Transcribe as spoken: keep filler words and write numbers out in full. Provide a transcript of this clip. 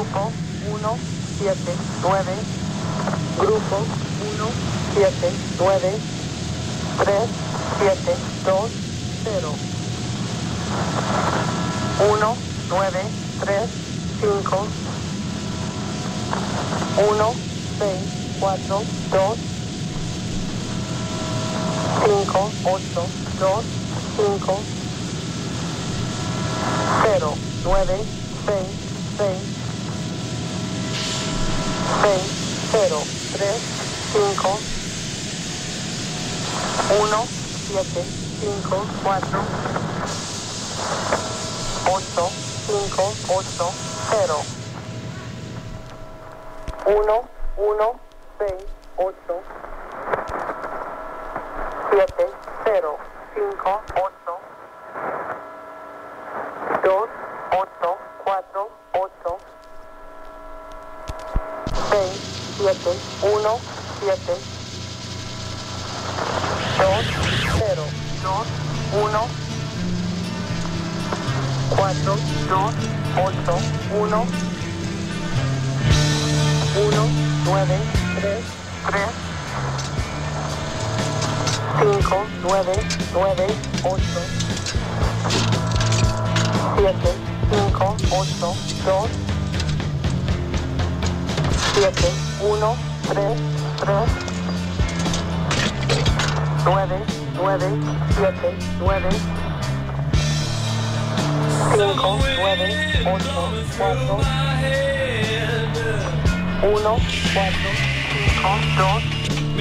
Grupo uno, siete, nueve. Grupo uno, siete, nueve. tres, siete, dos, cero. uno, nueve, tres, cinco. uno, seis, cuatro, dos. cinco, ocho, dos, cinco. cero, nueve, seis, seis. seis, cero, tres, cinco. uno, siete, cinco, cuatro. ocho, cinco, ocho, cero. uno, uno, seis, ocho. siete, cero, cinco, ocho. dos, ocho, cuatro, ocho. seis, siete, uno, siete. dos, cero, dos, uno. cuatro, dos, ocho, uno. uno, nueve, tres, tres. cinco, nueve, nueve, ocho. siete, cinco, ocho, dos. siete, uno, tres, tres. nueve, nueve, siete, nueve. cinco, nueve, ocho, cuatro. uno, cuatro, cinco, dos.